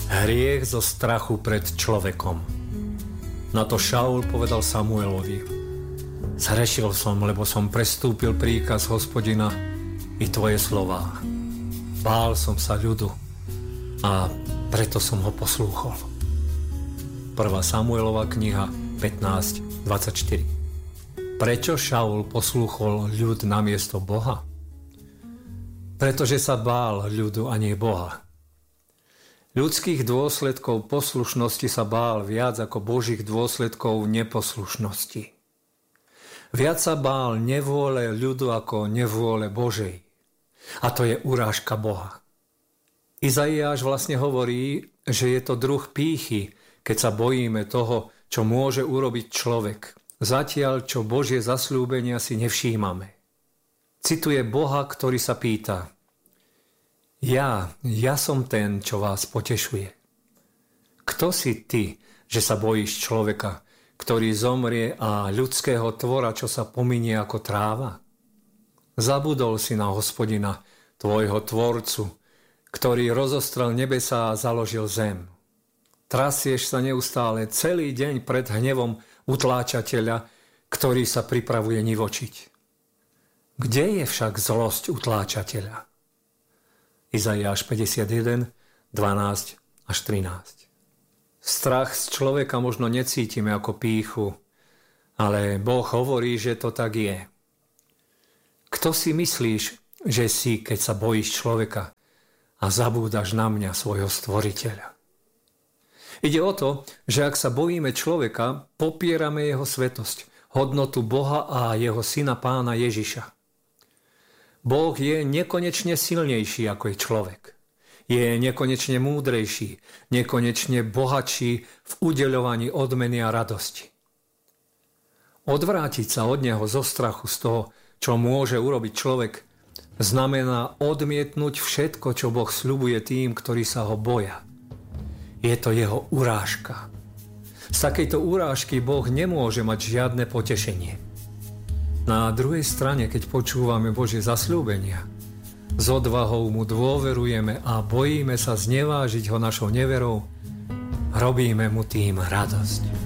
Hriech zo strachu pred človekom. Na to Šaul povedal Samuelovi: Zhrešil som, lebo som prestúpil príkaz Hospodina i tvoje slová. Bál som sa ľudu a preto som ho poslúchol. 1. Samuelova kniha 15:24. Prečo Šaul poslúchol ľud namiesto Boha? Pretože sa bál ľudu a nie Boha. Ľudských dôsledkov poslušnosti sa bál viac ako Božích dôsledkov neposlušnosti. Viac sa bál nevôle ľudu ako nevôle Božej. A to je urážka Boha. Izaiáš vlastne hovorí, že je to druh pýchy, keď sa bojíme toho, čo môže urobiť človek, zatiaľ čo Božie zasľúbenia si nevšímame. Cituje Boha, ktorý sa pýta: Ja som ten, čo vás potešuje. Kto si ty, že sa bojíš človeka, ktorý zomrie, a ľudského tvora, čo sa pominie ako tráva? Zabudol si na Hospodina, tvojho tvorcu, ktorý rozostrel nebesá a založil zem. Trasieš sa neustále celý deň pred hnevom utláčateľa, ktorý sa pripravuje nivočiť. Kde je však zlosť utláčateľa? Izaiáš 51, 12 až 13. Strach z človeka možno necítime ako pýchu, ale Boh hovorí, že to tak je. Kto si myslíš, že si, keď sa bojíš človeka a zabúdaš na mňa, svojho stvoriteľa? Ide o to, že ak sa bojíme človeka, popierame jeho svetosť, hodnotu Boha a jeho syna Pána Ježiša. Boh je nekonečne silnejší ako je človek. Je nekonečne múdrejší, nekonečne bohatší v udeľovaní odmeny a radosti. Odvrátiť sa od neho zo strachu z toho, čo môže urobiť človek, znamená odmietnúť všetko, čo Boh sľubuje tým, ktorí sa ho boja. Je to jeho urážka. Z takejto urážky Boh nemôže mať žiadne potešenie. Na druhej strane, keď počúvame Božie zasľúbenia, s odvahou mu dôverujeme a bojíme sa znevážiť ho našou neverou, robíme mu tým radosť.